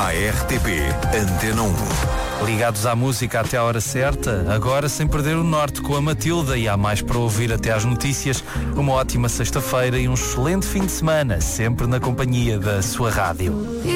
RTP Antena 1. Ligados à música até à hora certa, agora sem perder o norte com a Matilda, e há mais para ouvir até às notícias. Uma ótima sexta-feira e um excelente fim de semana, sempre na companhia da sua rádio.